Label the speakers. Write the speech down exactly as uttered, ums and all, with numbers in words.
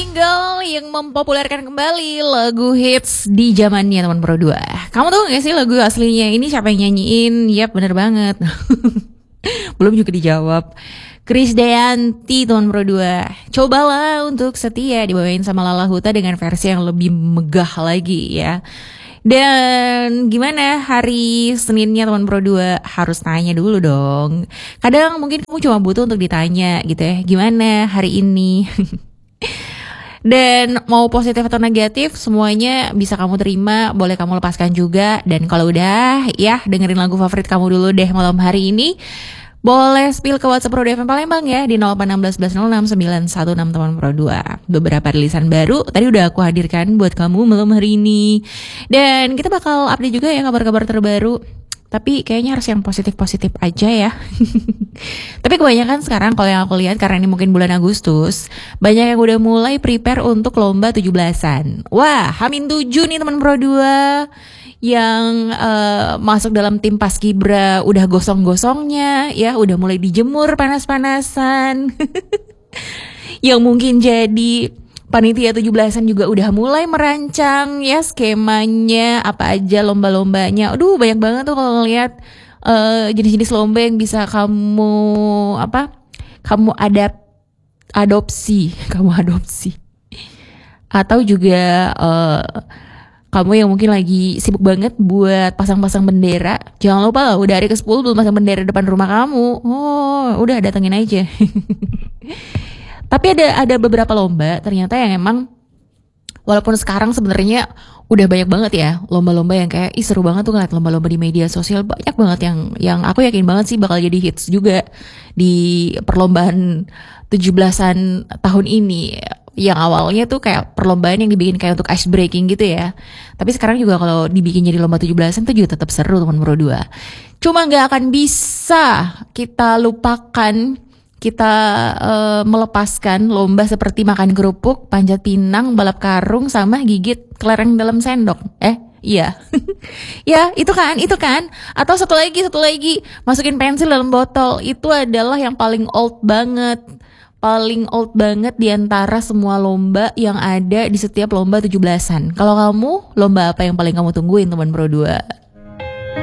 Speaker 1: single yang mempopulerkan kembali lagu hits di zamannya teman Pro dua. Kamu tahu gak sih lagu aslinya ini siapa yang nyanyiin? Yap, bener banget. Belum juga dijawab. Krisdayanti teman Pro dua. Cobalah untuk setia dibawain sama Lala Huta dengan versi yang lebih megah lagi ya. Dan gimana hari Seninnya teman Pro dua? Harus tanya dulu dong. Kadang mungkin kamu cuma butuh untuk ditanya gitu ya. Gimana hari ini? Dan mau positif atau negatif semuanya bisa kamu terima, boleh kamu lepaskan juga. Dan kalau udah ya dengerin lagu favorit kamu dulu deh malam hari ini, boleh spill ke WhatsApp Pro dua F M Palembang ya di nol delapan satu enam satu nol enam sembilan satu enam teman Pro dua. Beberapa rilisan baru tadi udah aku hadirkan buat kamu malam hari ini. Dan kita bakal update juga ya kabar-kabar terbaru. Tapi kayaknya harus yang positif-positif aja ya. Tapi kebanyakan sekarang kalau yang aku lihat, karena ini mungkin bulan Agustus, banyak yang udah mulai prepare untuk lomba tujuh belasan. Wah, Hamin tujuh nih teman Pro dua yang uh, masuk dalam tim Paskibra udah gosong-gosongnya ya, udah mulai dijemur panas-panasan. Yang mungkin jadi panitia tujuh belasan juga udah mulai merancang ya skemanya, apa aja lomba-lombanya. Aduh, banyak banget tuh kalau ngeliat uh, jenis-jenis lomba yang bisa kamu apa? Kamu adap adopsi, kamu adopsi. Atau juga uh, kamu yang mungkin lagi sibuk banget buat pasang-pasang bendera, jangan lupa lah udah hari ke sepuluh belum pasang bendera depan rumah kamu. Oh, udah datengin aja. Tapi ada ada beberapa lomba ternyata yang emang walaupun sekarang sebenarnya udah banyak banget ya lomba-lomba yang kayak ih seru banget tuh ngeliat lomba-lomba di media sosial, banyak banget yang yang aku yakin banget sih bakal jadi hits juga di perlombaan tujuh belasan tahun ini. Yang awalnya tuh kayak perlombaan yang dibikin kayak untuk ice breaking gitu ya. Tapi sekarang juga kalau dibikin jadi lomba tujuh belasan tuh juga tetap seru teman Pro dua. Cuma gak akan bisa kita lupakan, kita uh, melepaskan lomba seperti makan kerupuk, panjat pinang, balap karung, sama gigit kelereng dalam sendok. Eh, iya. Ya, itu kan, itu kan. Atau satu lagi, satu lagi, masukin pensil dalam botol. Itu adalah yang paling old banget. Paling old banget di antara semua lomba yang ada di setiap lomba tujuh belasan. Kalau kamu, lomba apa yang paling kamu tungguin teman Pro dua?